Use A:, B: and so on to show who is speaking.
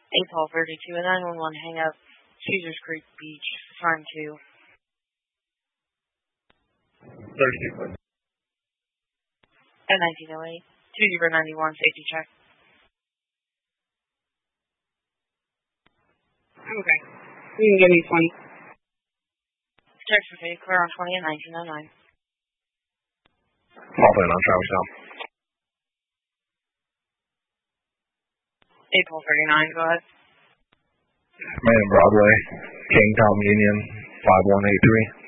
A: 8-12-32 and 911 hang up, Caesars Creek Beach, front 2.
B: 32.
A: At 1908, 2091, safety check.
C: Okay. You can give me 20.
A: Check for safe, clear on 20 at 1909.
B: Papa on Travis now.
A: 8-12-39, go ahead.
B: Man in Broadway, Kingtown Union, 5183.